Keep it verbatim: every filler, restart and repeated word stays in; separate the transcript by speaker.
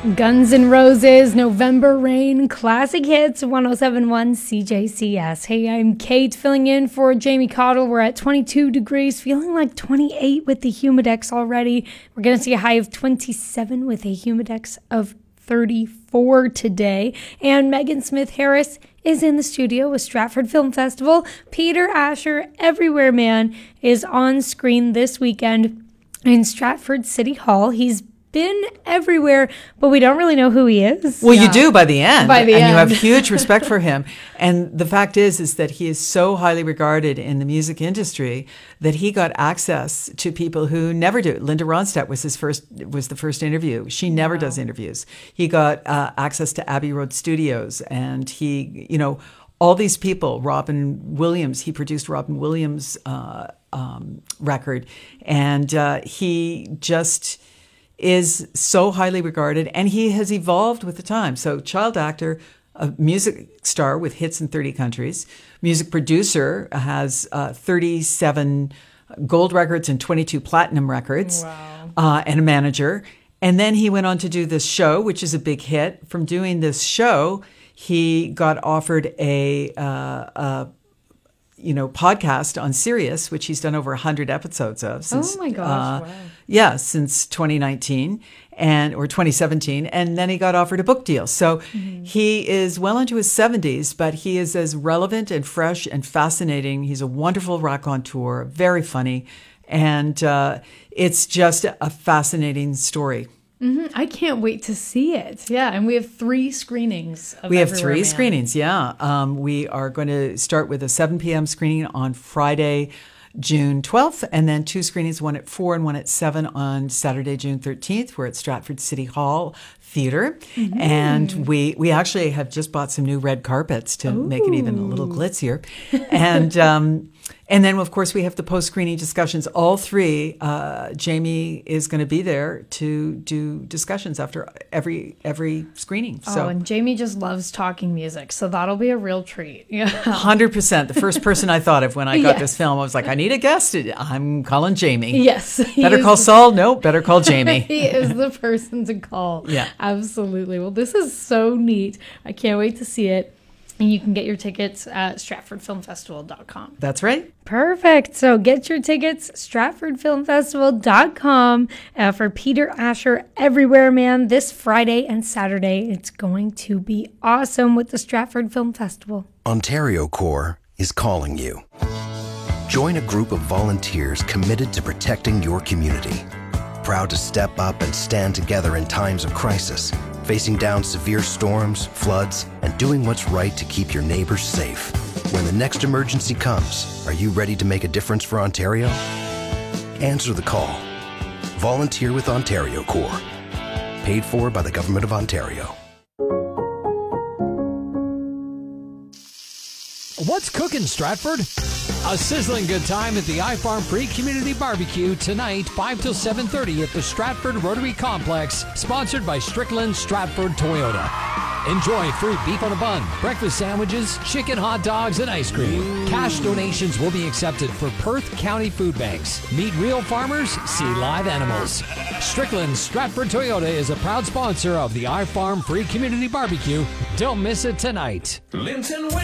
Speaker 1: Guns N' Roses, November Rain, classic hits, one oh seven point one C J C S. Hey, I'm Kate filling in for Jamie Cottle. We're at twenty-two degrees, feeling like twenty-eight with the Humidex already. We're going to see a high of twenty-seven with a Humidex of thirty-four today. And Megan Smith Harris is in the studio with Stratford Film Festival. Peter Asher, Everywhere Man, is on screen this weekend in Stratford City Hall. He's been everywhere, but we don't really know who he is.
Speaker 2: Well, yeah. You do by the end.
Speaker 1: By the
Speaker 2: and
Speaker 1: end.
Speaker 2: You have huge respect for him. And the fact is, is that he is so highly regarded in the music industry that he got access to people who never do. Linda Ronstadt was his first, was the first interview. She never wow. does interviews. He got uh, access to Abbey Road Studios, and he, you know, all these people, Robin Williams, he produced Robin Williams' uh, um, record, and uh, he just is so highly regarded, and he has evolved with the time. So child actor, a music star with hits in thirty countries, music producer, has uh, thirty-seven gold records and twenty-two platinum records,
Speaker 1: wow.
Speaker 2: uh, and a manager. And then he went on to do this show, which is a big hit. From doing this show, he got offered a, uh, a you know, podcast on Sirius, which he's done over one hundred episodes of. Since,
Speaker 1: oh, my gosh,
Speaker 2: uh,
Speaker 1: wow.
Speaker 2: Yeah, since twenty nineteen and or twenty seventeen. And then he got offered a book deal. So mm-hmm. he is well into his seventies, but he is as relevant and fresh and fascinating. He's a wonderful raconteur, very funny. And uh, it's just a fascinating story.
Speaker 1: Mm-hmm. I can't wait to see it. Yeah, and we have three screenings. Of
Speaker 2: we have
Speaker 1: Everywhere
Speaker 2: three
Speaker 1: Man.
Speaker 2: screenings, yeah. Um, we are going to start with a seven p.m. screening on Friday, June twelfth, and then two screenings, one at four and one at seven on Saturday, June thirteenth. We're at Stratford City Hall Theatre, mm-hmm. and we we actually have just bought some new red carpets to
Speaker 1: Ooh.
Speaker 2: make it even a little glitzier. And um, and then, of course, we have the post-screening discussions. All three, uh, Jamie is going to be there to do discussions after every every screening. So.
Speaker 1: Oh, and Jamie just loves talking music, so that'll be a real treat. Yeah,
Speaker 2: one hundred percent. The first person I thought of when I got
Speaker 1: yes.
Speaker 2: this film, I was like, I need a guest. I'm calling Jamie.
Speaker 1: Yes.
Speaker 2: Better call Saul? No, better call Jamie.
Speaker 1: He is the person to call.
Speaker 2: Yeah.
Speaker 1: Absolutely. Well, this is so neat. I can't wait to see it. And you can get your tickets at stratford film festival dot com.
Speaker 2: That's right.
Speaker 1: Perfect. So get your tickets, stratford film festival dot com, uh, for Peter Asher, Everywhere Man, this Friday and Saturday. It's going to be awesome with the Stratford Film Festival.
Speaker 3: Ontario Corps is calling you. Join a group of volunteers committed to protecting your community. Proud to step up and stand together in times of crisis, facing down severe storms, floods, and doing what's right to keep your neighbors safe. When the next emergency comes, are you ready to make a difference for Ontario? Answer the call. Volunteer with Ontario Corps. Paid for by the Government of Ontario.
Speaker 4: What's cooking, Stratford? A sizzling good time at the iFarm Free Community Barbecue tonight, five till seven thirty at the Stratford Rotary Complex, sponsored by Strickland Stratford Toyota. Enjoy free beef on a bun, breakfast sandwiches, chicken hot dogs, and ice cream. Cash donations will be accepted for Perth County food banks. Meet real farmers, see live animals. Strickland Stratford Toyota is a proud sponsor of the iFarm Free Community Barbecue. Don't miss it tonight.
Speaker 5: Linton